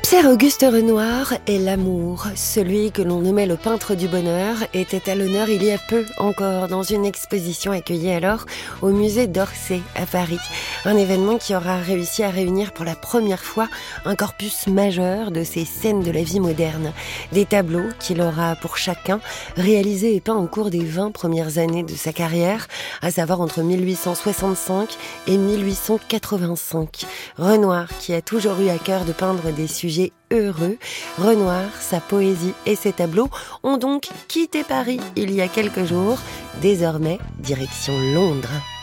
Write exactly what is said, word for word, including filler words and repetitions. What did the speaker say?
Cher Auguste Renoir est l'amour. Celui que l'on nommait le peintre du bonheur était à l'honneur il y a peu encore dans une exposition accueillie alors au musée d'Orsay à Paris. Un événement qui aura réussi à réunir pour la première fois un corpus majeur de ces scènes de la vie moderne. Des tableaux qu'il aura pour chacun réalisés et peints au cours des vingt premières années de sa carrière, à savoir entre mille huit cent soixante-cinq et mille huit cent quatre-vingt-cinq. Renoir qui a toujours eu à cœur de peindre des sujets heureux. Renoir, sa poésie et ses tableaux ont donc quitté Paris il y a quelques jours. Désormais, direction Londres.